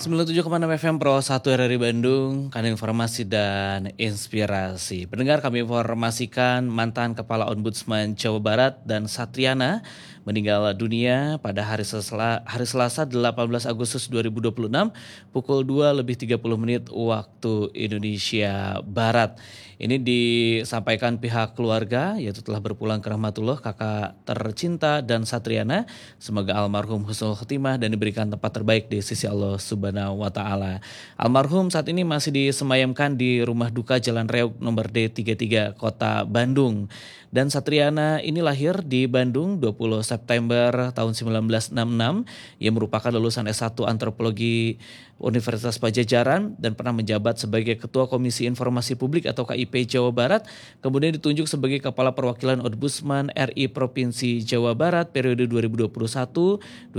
97,6 FM Pro 1 RRI Bandung, kan informasi dan inspirasi. Pendengar, kami informasikan mantan Kepala Ombudsman Jawa Barat dan Satriana meninggal dunia pada hari Selasa 18 Agustus 2026 pukul 2:30 waktu Indonesia Barat. Ini disampaikan pihak keluarga, yaitu telah berpulang ke rahmatullah kakak tercinta dan Satriana. Semoga almarhum husnul khotimah dan diberikan tempat terbaik di sisi Allah Subhanahu wa taala. Almarhum saat ini masih disemayamkan di Rumah Duka Jalan Reog nomor D33 Kota Bandung. Dan Satriana ini lahir di Bandung 20 September tahun 1966. Ia merupakan lulusan S1 Antropologi Universitas Pajajaran dan pernah menjabat sebagai Ketua Komisi Informasi Publik atau KIP Jawa Barat. Kemudian ditunjuk sebagai Kepala Perwakilan Ombudsman RI Provinsi Jawa Barat periode 2021-2025.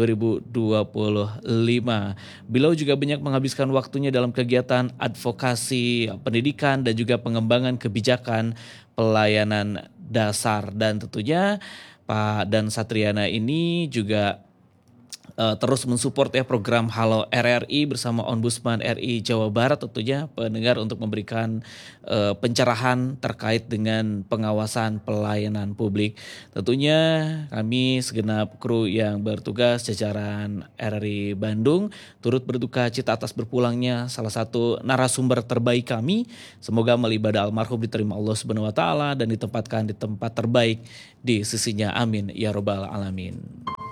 Beliau juga banyak menghabiskan waktunya dalam kegiatan advokasi pendidikan dan juga pengembangan kebijakan pelayanan dasar. Dan tentunya Pak dan Satriana ini juga terus mensupport ya program Halo RRI bersama Ombudsman RI Jawa Barat, tentunya pendengar, untuk memberikan pencerahan terkait dengan pengawasan pelayanan publik. Tentunya kami segenap kru yang bertugas jajaran RRI Bandung turut berduka cita atas berpulangnya salah satu narasumber terbaik kami. Semoga amal ibadah almarhum diterima Allah Subhanahu wa taala dan ditempatkan di tempat terbaik di sisinya. Amin ya robbal alamin.